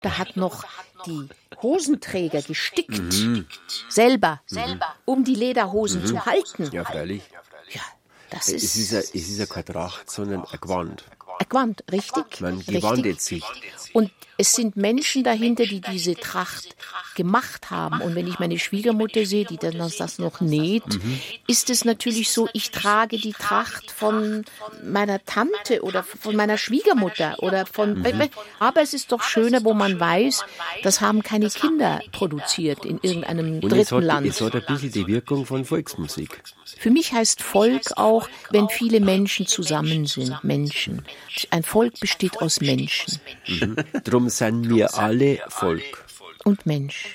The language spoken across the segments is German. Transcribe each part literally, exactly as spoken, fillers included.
Da hat noch die Hosenträger gestickt, mhm. selber, mhm. um die Lederhosen mhm. zu halten. Ja, freilich. Ja, das es ist... ist, a, es ist ja keine Tracht, sondern ein Gewand. Ein Gewand, richtig. Man gewandet sich. Und es sind Menschen dahinter, die diese Tracht gemacht haben. Und wenn ich meine Schwiegermutter sehe, die dann das noch näht, mhm. ist es natürlich so, ich trage die Tracht von meiner Tante oder von meiner Schwiegermutter oder von, mhm. aber es ist doch schöner, wo man weiß, das haben keine Kinder produziert in irgendeinem Und dritten es hat, Land. Es hat ein bisschen die Wirkung von Volksmusik. Für mich heißt Volk auch, wenn viele Menschen zusammen sind, Menschen. Ein Volk besteht aus Menschen. Mhm. Drum sind wir alle Volk. Und Mensch.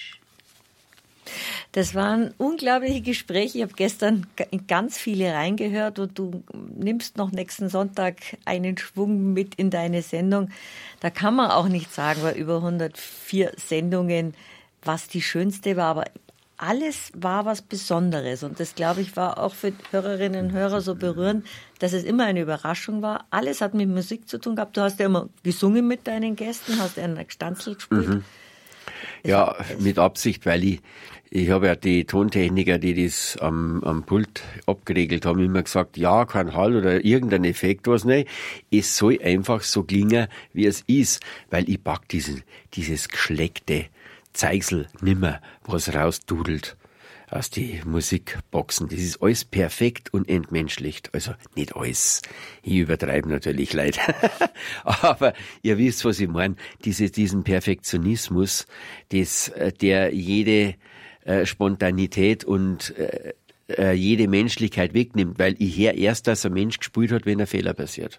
Das waren unglaubliche Gespräche. Ich habe gestern in ganz viele reingehört und du nimmst noch nächsten Sonntag einen Schwung mit in deine Sendung. Da kann man auch nicht sagen, bei über hundertvier Sendungen, was die schönste war, aber alles war was Besonderes und das, glaube ich, war auch für Hörerinnen und Hörer so berührend, dass es immer eine Überraschung war. Alles hat mit Musik zu tun gehabt. Du hast ja immer gesungen mit deinen Gästen, hast ja einen Stanzel gespielt. Mhm. Ja, mit Absicht, weil ich, ich habe ja die Tontechniker, die das am, am Pult abgeregelt haben, immer gesagt, ja, kein Hall oder irgendein Effekt, was nicht. Es soll einfach so klingen, wie es ist, weil ich pack diesen, dieses geschleckte Zeigsel nimmer, was rausdudelt aus die Musikboxen. Das ist alles perfekt und entmenschlicht. Also nicht alles. Ich übertreibe natürlich leider. Aber ihr wisst, was ich meine. Diese, diesen Perfektionismus, das, der jede äh, Spontanität und äh, jede Menschlichkeit wegnimmt, weil ich höre erst, dass ein Mensch gespielt hat, wenn ein Fehler passiert.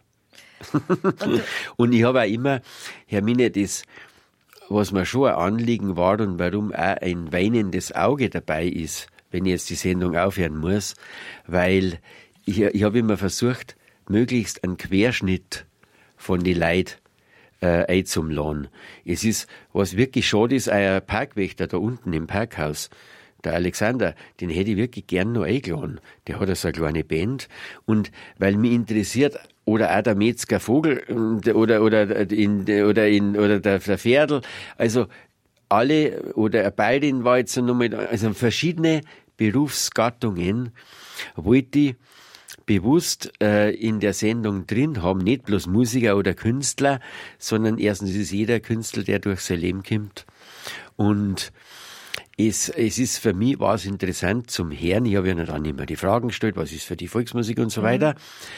Und ich habe auch immer, Hermine, das was mir schon ein Anliegen war und warum auch ein weinendes Auge dabei ist, wenn ich jetzt die Sendung aufhören muss, weil ich, ich habe immer versucht, möglichst einen Querschnitt von den Leuten äh, einzuladen. Es ist, was wirklich schade ist, ein Parkwächter da unten im Parkhaus, der Alexander, den hätte ich wirklich gern noch eingeladen. Der hat so eine kleine Band und weil mich interessiert, oder auch der Metzger Vogel oder oder in oder in oder der, der Pferdl, also alle oder beide in war jetzt noch mit, also verschiedene Berufsgattungen wollte ich bewusst äh, in der Sendung drin haben, nicht bloß Musiker oder Künstler, sondern erstens ist jeder Künstler, der durch sein Leben kommt und Es, es ist für mich, war es interessant zum Hören, ich habe ja dann immer die Fragen gestellt, was ist für die Volksmusik und so mhm. weiter,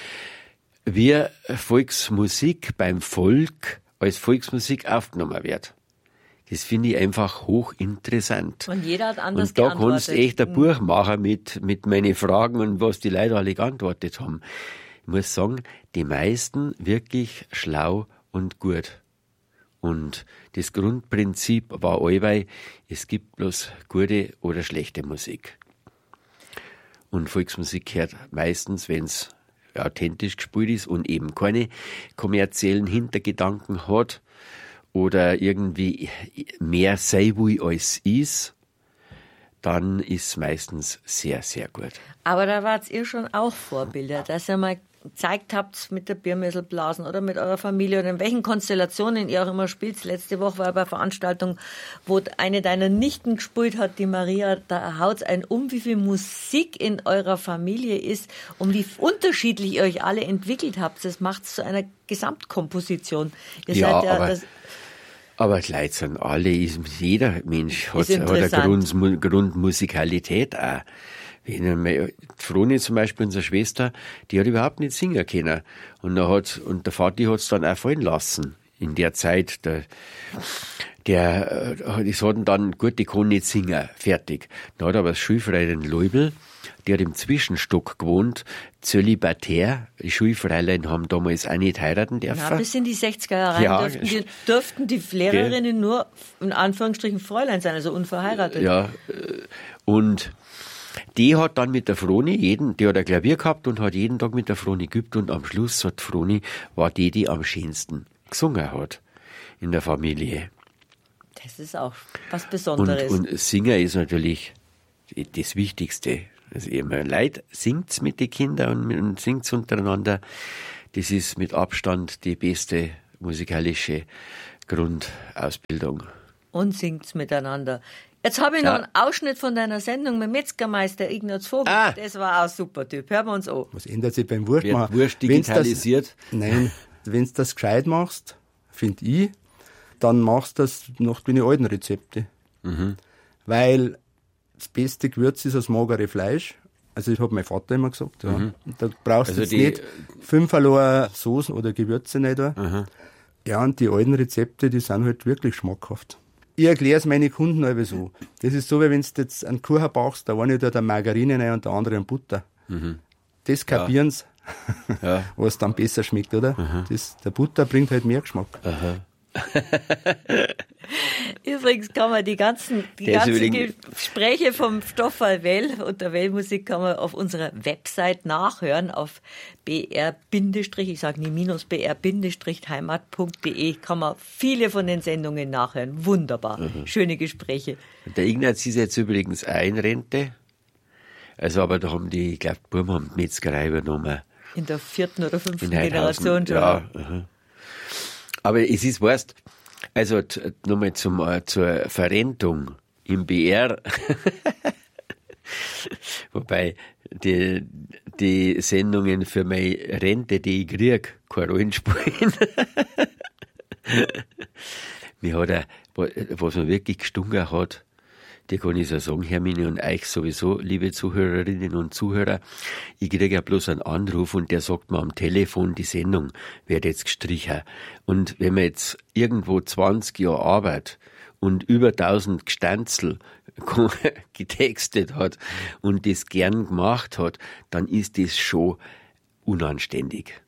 wie Volksmusik beim Volk als Volksmusik aufgenommen wird. Das finde ich einfach hochinteressant. Und jeder hat anders Und da geantwortet. kannst du echt ein Buch machen mit, mit meinen Fragen und was die Leute alle geantwortet haben. Ich muss sagen, die meisten wirklich schlau und gut. Und das Grundprinzip war allweil, es gibt bloß gute oder schlechte Musik. Und Volksmusik hört meistens, wenn es authentisch gespielt ist und eben keine kommerziellen Hintergedanken hat oder irgendwie mehr sein will als ist, dann ist es meistens sehr, sehr gut. Aber da wart ihr schon auch Vorbilder, dass ihr mal gezeigt habt mit der Biermesselblasen oder mit eurer Familie oder in welchen Konstellationen ihr auch immer spielt. Letzte Woche war bei einer Veranstaltung, wo eine deiner Nichten gespielt hat, die Maria, da haut's einen um, wie viel Musik in eurer Familie ist und wie unterschiedlich ihr euch alle entwickelt habt. Das macht es zu einer Gesamtkomposition. Ihr ja, seid ja aber das aber die Leute sind alle, jeder Mensch hat, hat eine Grund, Grundmusikalität auch. Die Froni zum Beispiel, unsere Schwester, die hat überhaupt nicht singen können. Und, dann hat, und der Vati hat es dann auch fallen lassen. In der Zeit, der, der, die sagten dann, gut, die kann nicht singen, fertig. Dann hat aber das Schulfräulein Leubel, die hat im Zwischenstock gewohnt, zölibatär. Die Schulfräulein haben damals auch nicht heiraten dürfen. Ja, bis in die sechziger Jahre rein ja, dürften, die, dürften die Lehrerinnen okay. nur, in Anführungsstrichen, Fräulein sein, also unverheiratet. Ja, und die hat dann mit der Froni jeden, die hat ein Klavier gehabt und hat jeden Tag mit der Froni geübt und am Schluss hat Froni, war die, die am schönsten gesungen hat in der Familie. Das ist auch was Besonderes. Und, und Singen ist natürlich das Wichtigste. Also immer Leute singt's mit den Kindern und, und singt's untereinander. Das ist mit Abstand die beste musikalische Grundausbildung. Und singt's miteinander. Jetzt habe ich noch Ja. einen Ausschnitt von deiner Sendung mit Metzgermeister Ignaz Vogel. Ah. Das war auch ein super Typ. Hören wir uns an. Was ändert sich beim Wurst Wird machen? Wurst Wenn's digitalisiert? Das, nein, wenn du das gescheit machst, finde ich, dann machst du das nach den alten Rezepte. Mhm. Weil das beste Gewürz ist das magere Fleisch. Also das hat mein Vater immer gesagt. Ja. Mhm. Da brauchst Also du jetzt die- nicht fünf allein Soßen oder Gewürze nicht da. Mhm. Ja, und die alten Rezepte, die sind halt wirklich schmackhaft. Ich erkläre es meinen Kunden aber so. Das ist so, wie wenn du jetzt einen Kuchen backst, der eine tut eine Margarine rein und der andere eine Butter. Mhm. Das kapieren sie, Ja. was dann besser schmeckt, oder? Das, der Butter bringt halt mehr Geschmack. Übrigens kann man die ganzen, die Der ist ganzen übrigens- Gespräche vom Stoffal Well und der Well-Musik kann man auf unserer Website nachhören, auf br-, ich sage nie minus, br-heimat punkt de kann man viele von den Sendungen nachhören. Wunderbar. Schöne Gespräche. Der Ignaz ist jetzt übrigens auch in Rente. Also, aber da haben die, ich glaube, die Buben haben die Metzgerei übernommen. In der vierten oder fünften In Heidhausen. Generation schon. Ja, aha. Aber es ist, weißt, also t- nochmal zum, äh, zur Verrentung im B R. Wobei die, die Sendungen für meine Rente, die ich kriege, keine Rollen spielen. Mir hat er, was mir wirklich gestunken hat, die kann ich so sagen, Hermine, und euch sowieso, liebe Zuhörerinnen und Zuhörer, ich kriege ja bloß einen Anruf und der sagt mir am Telefon, die Sendung wird jetzt gestrichen. Und wenn man jetzt irgendwo zwanzig Jahre Arbeit und über tausend Gestanzel getextet hat und das gern gemacht hat, dann ist das schon unanständig.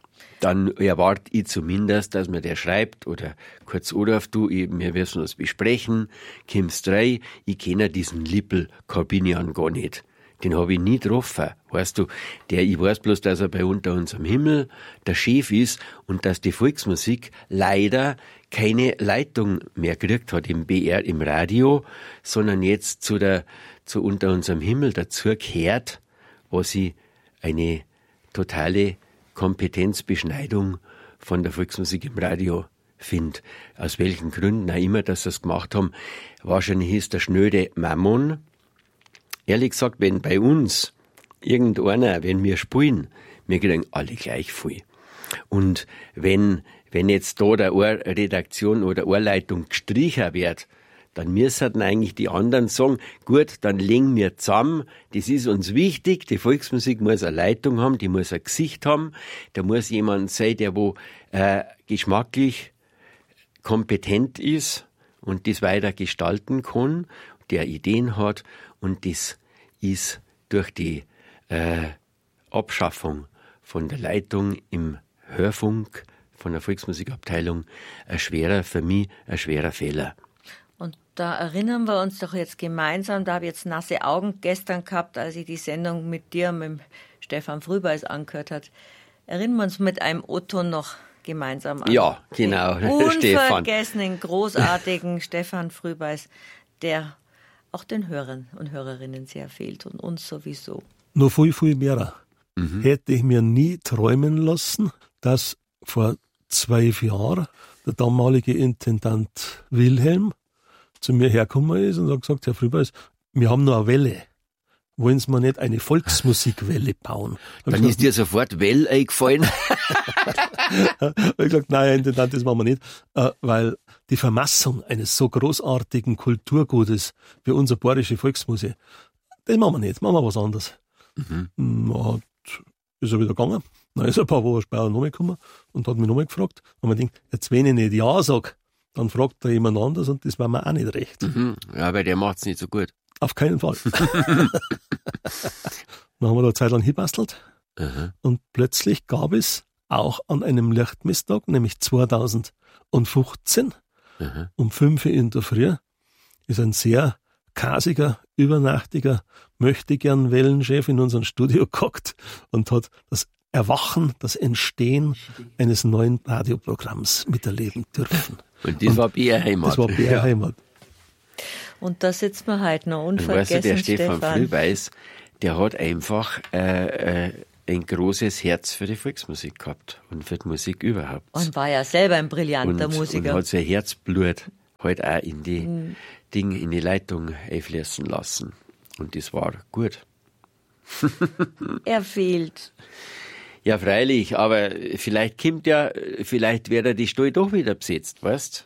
Dann erwarte ich zumindest, dass mir der schreibt oder kurz anruft, du, ich, wir müssen was besprechen, kommst rein, ich kenne diesen Lippel Corbinian gar nicht. Den habe ich nie getroffen, weißt du. Der, ich weiß bloß, dass er bei Unter unserem Himmel der Chef ist und dass die Volksmusik leider keine Leitung mehr gekriegt hat im B R, im Radio, sondern jetzt zu der, zu Unter unserem Himmel dazu gehört, was ich eine totale Kompetenzbeschneidung von der Volksmusik im Radio finde. Aus welchen Gründen auch immer, dass sie es gemacht haben. Wahrscheinlich ist der schnöde Mammon. Ehrlich gesagt, wenn bei uns irgendeiner, wenn wir spielen, wir kriegen alle gleich viel. Und wenn, wenn jetzt da der Ohrredaktion oder Ohrleitung gestrichen wird, dann müssen eigentlich die anderen sagen, gut, dann legen wir zusammen, das ist uns wichtig, die Volksmusik muss eine Leitung haben, die muss ein Gesicht haben, da muss jemand sein, der wo äh, geschmacklich kompetent ist und das weiter gestalten kann, der Ideen hat, und das ist durch die äh, Abschaffung von der Leitung im Hörfunk von der Volksmusikabteilung ein schwerer, für mich ein schwerer Fehler. Und da erinnern wir uns doch jetzt gemeinsam, da habe ich jetzt nasse Augen gestern gehabt, als ich die Sendung mit dir, mit dem Stefan Frühbeis angehört hat. Erinnern wir uns mit einem O-Ton noch gemeinsam an. Ja, genau, Den Stefan. unvergessenen, großartigen Stefan Frühbeis, der auch den Hörern und Hörerinnen sehr fehlt und uns sowieso. Noch viel, viel mehr. Mhm. Hätte ich mir nie träumen lassen, dass vor zwölf Jahren der damalige Intendant Wilhelm zu mir hergekommen ist und hat gesagt, Herr Frühbeis, wir haben noch eine Welle. Wollen Sie mir nicht eine Volksmusikwelle bauen? Dann gesagt, ist dir sofort Well eingefallen. Ich habe gesagt, nein, Herr Intendant, das machen wir nicht, weil die Vermassung eines so großartigen Kulturgutes wie unsere bayerische Volksmusik, das machen wir nicht, machen wir was anderes. Mhm. Hat, ist er wieder gegangen, dann ist er ein paar Wochen später nochmal gekommen und hat mich nochmal gefragt. Und man denkt, jetzt wenn ich nicht Ja sage, dann fragt er jemand anders und das war mir auch nicht recht. Mhm. Ja, aber der macht's nicht so gut. Auf keinen Fall. Dann haben wir da eine Zeit lang hinbastelt Aha. und plötzlich gab es auch an einem Lichtmisstag, nämlich zweitausendfünfzehn, Aha. um fünf Uhr in der Früh, ist ein sehr kasiger, übernachtiger, möchte gern Wellenchef in unserem Studio gehockt und hat das Erwachen, das Entstehen eines neuen Radioprogramms miterleben dürfen. Und das und war B R Heimat. Das war B R ja. Heimat. Und da sitzt man halt noch Und unvergessen, weißt du, der Stefan Stefan. Frühbeis, der hat einfach äh, äh, ein großes Herz für die Volksmusik gehabt und für die Musik überhaupt. Und war ja selber ein brillanter und, Musiker. Und hat sein Herzblut halt auch in die mhm. Ding, in die Leitung einfließen lassen. Und das war gut. Er fehlt. Ja, freilich, aber vielleicht kommt ja, vielleicht wäre die Stall doch wieder besetzt, weißt?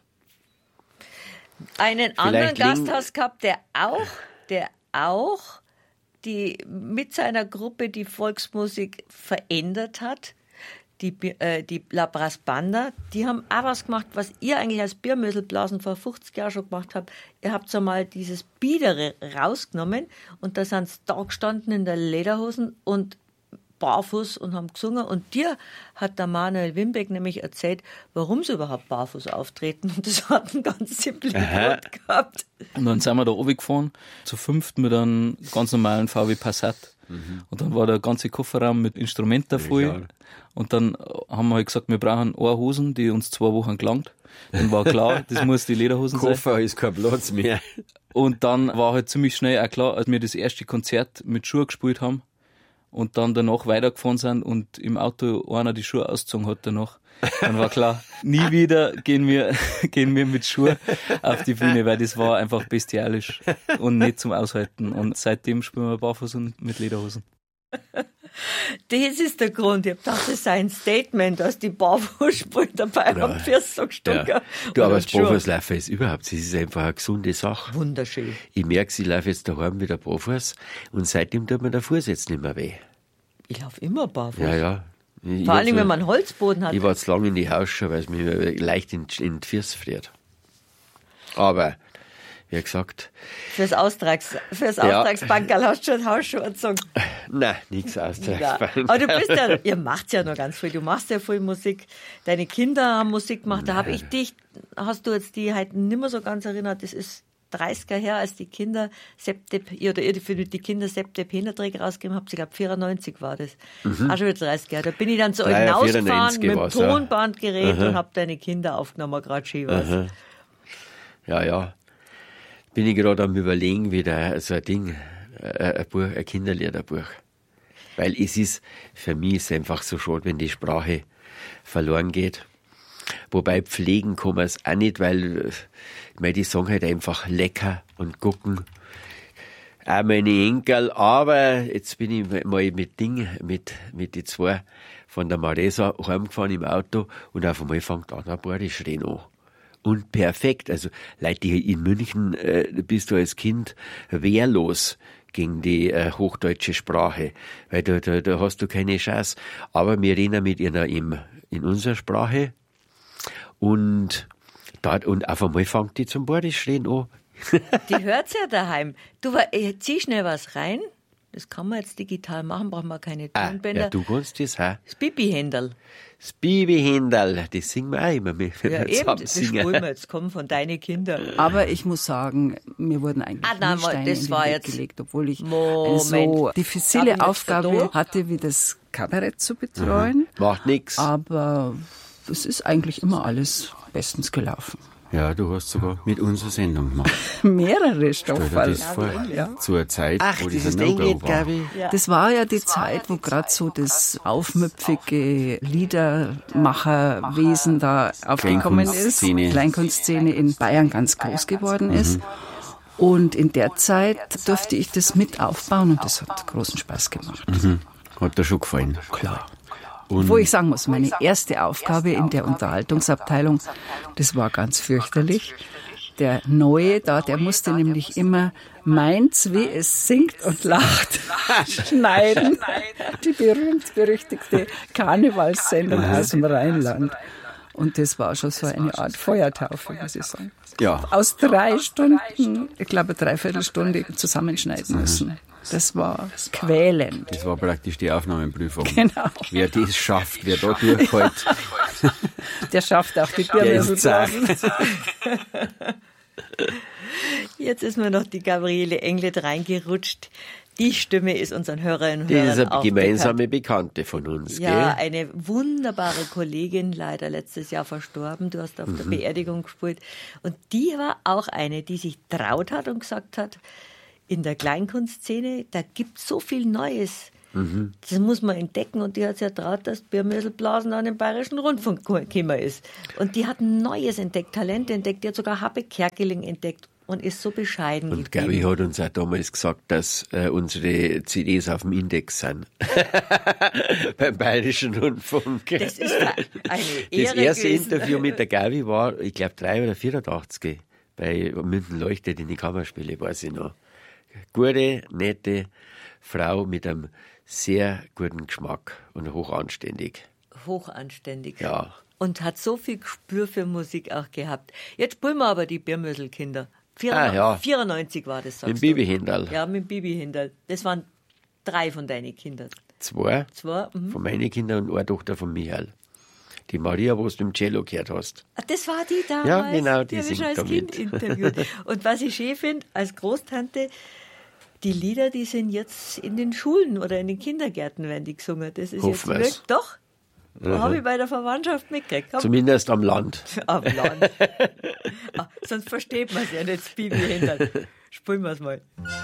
Einen anderen Gast hast du gehabt, der auch, der auch die mit seiner Gruppe die Volksmusik verändert hat. Die, äh, die La Brass Banda, die haben auch was gemacht, was ihr eigentlich als Biermöselblasen vor fünfzig Jahren schon gemacht habt. Ihr habt so mal dieses Biedere rausgenommen und da sind sie da gestanden in der Lederhosen und barfuß und haben gesungen. Und dir hat der Manuel Wimbeck nämlich erzählt, warum sie überhaupt barfuß auftreten. Und das hat einen ganz simplen Grund gehabt. Und dann sind wir da runtergefahren, zu fünft mit einem ganz normalen V W Passat. Mhm. Und dann war der ganze Kofferraum mit Instrumenten voll. Ja. Und dann haben wir halt gesagt, wir brauchen eine Hosen, die uns zwei Wochen gelangt. Dann war klar, das muss die Lederhosen Koffer sein. Koffer ist kein Platz mehr. Und dann war halt ziemlich schnell auch klar, als wir das erste Konzert mit Schuhen gespielt haben und dann danach weitergefahren sind und im Auto einer die Schuhe ausgezogen hat danach, dann war klar, nie wieder gehen wir, gehen wir mit Schuhen auf die Bühne, weil das war einfach bestialisch und nicht zum Aushalten. Und seitdem spielen wir barfuß und mit Lederhosen. Das ist der Grund. Ich habe gedacht, das sei ein Statement, dass die Barfuß spielt dabei ja. am Vierstagstucker. Ja. Du, aber das Barfußlaufen ist überhaupt, das ist einfach eine gesunde Sache. Wunderschön. Ich merke, ich laufe jetzt daheim wieder barfuß und seitdem tut mir der Fuß jetzt nicht mehr weh. Ich laufe immer barfuß. Ja, ja. Ich Vor allem, so, wenn man einen Holzboden hat. Ich war zu lange in die Hausschau, weil es mir leicht in, in die Füße friert. Aber, wie gesagt... Fürs Austrags, fürs ja. Austragsbankerl hast du schon Hausschuhe angezogen. Nein, nichts Austragsbankerl. Aber du bist ja, ihr macht ja noch ganz viel. Du machst ja viel Musik. Deine Kinder haben Musik gemacht. Da habe ich dich, hast du jetzt die halt nicht mehr so ganz erinnert, das ist dreißiger her, als die Kinder Septep, oder ihr für die Kinder Septep Hinterträger rausgegeben habt. Ich glaube, vierundneunzig war das. Mhm. Auch schon wieder dreißig Jahre. Da bin ich dann zu euch hinausgefahren mit dem Tonbandgerät ja. und habe deine Kinder aufgenommen, gerade schön was. Aha. Ja, ja. Bin ich gerade am Überlegen, wieder so ein Ding, ein, Buch, ein Kinderliederbuch. Weil es ist, für mich ist es einfach so schade, wenn die Sprache verloren geht. Wobei pflegen kann man es auch nicht, weil ich meine, die sagen halt einfach lecker und gucken. Auch meine Enkel, aber jetzt bin ich mal mit Ding, mit, mit die zwei von der Maresa heimgefahren im Auto und auf einmal fängt an, ein Bordischreden an. Und perfekt, also Leute, in München äh, bist du als Kind wehrlos gegen die äh, hochdeutsche Sprache, weil da, da, da hast du keine Chance. Aber wir reden mit ihnen in, in unserer Sprache und, da, und auf einmal fängt die zum Bordischreden an. Die hört's ja daheim. Du, zieh schnell was rein. Das kann man jetzt digital machen, brauchen wir keine Tonbänder. Ah, ja, du kannst das, ha? Das Bibi-Händel. Das Bibi-Händel, das singen wir auch immer mit. Ja, eben, das spulen wir jetzt, kommen von deinen Kindern. Aber ich muss sagen, mir wurden eigentlich ah, nein, Steine das in den war Weg jetzt gelegt, obwohl ich Moment. eine so diffizile Aufgabe hatte, wie das Kabarett zu betreuen. Mhm. Macht nichts. Aber es ist eigentlich immer alles bestens gelaufen. Ja, du hast sogar mit unserer Sendung gemacht. Mehrere Stoffe. Ja. Zur Zeit, Ach, wo das No-Go war. Ja. Das war ja die Zeit, wo gerade so das aufmüpfige Liedermacherwesen da aufgekommen ist. Kleinkunstszene in Bayern ganz groß geworden ist. Mhm. Und in der Zeit durfte ich das mit aufbauen und das hat großen Spaß gemacht. Mhm. Hat dir schon gefallen? Klar. Und wo ich sagen muss, meine erste Aufgabe in der Unterhaltungsabteilung, das war ganz fürchterlich. Der Neue da, der musste nämlich immer meins, wie es singt und lacht, schneiden. Die berühmt-berüchtigte Karnevalssendung aus dem Rheinland. Und das war schon so eine Art Feuertaufe, muss ich sagen. Ja. Aus drei Stunden, ich glaube, eine Dreiviertelstunde zusammenschneiden müssen. Mhm. Das war quälend. Das war praktisch die Aufnahmeprüfung. Genau. Wer das schafft, wer da durchhält. Der schafft auch die Biermöselblasen. Jetzt ist mir noch die Gabriele Englet reingerutscht. Die Stimme ist unseren Hörerinnen und Hörern auch bekannt. Die ist eine gemeinsame bekannt. Bekannte von uns. Ja, gell? eine wunderbare Kollegin, leider letztes Jahr verstorben. Du hast auf mhm. der Beerdigung gespielt. Und die war auch eine, die sich traut hat und gesagt hat, in der Kleinkunstszene, da gibt es so viel Neues. Mhm. Das muss man entdecken und die hat sich ertraut, dass Birmöselblasen an den Bayerischen Rundfunk gekommen ist. Und die hat ein Neues entdeckt, Talente entdeckt, die hat sogar Happe Kerkeling entdeckt und ist so bescheiden Und geblieben. Gabi hat uns auch damals gesagt, dass äh, unsere C Ds auf dem Index sind. Beim Bayerischen Rundfunk. Das ist eine Ehre Das erste gewesen. Interview mit der Gabi war, ich glaube, drei oder vierundachtzig bei München leuchtet in die Kammerspiele, weiß ich noch. Gute, nette Frau mit einem sehr guten Geschmack und hochanständig. Hochanständig. Ja. Und hat so viel Gespür für Musik auch gehabt. Jetzt spielen wir aber die Birmösel-Kinder. Ah, ja. vierundneunzig war das, sagst Mit du. Bibi Hindal. Ja, mit Bibi Hindal. Das waren drei von deinen Kindern. Zwei, Zwei, mhm. von meinen Kindern und eine Tochter von Michael. Die Maria, wo du im Cello gehört hast. Ah, das war die damals. Ja, genau, die die habe ich singt schon als damit. Kind interviewt. Und was ich schön finde, als Großtante, die Lieder, die sind jetzt in den Schulen oder in den Kindergärten werden die gesungen. Das ist Hoffen jetzt wir's. wirklich, doch, Mhm. habe ich bei der Verwandtschaft mitgekriegt. Komm. Zumindest am Land. Am Land. Ah, sonst versteht man es ja nicht, das Bibi hinter. Spielen wir es mal.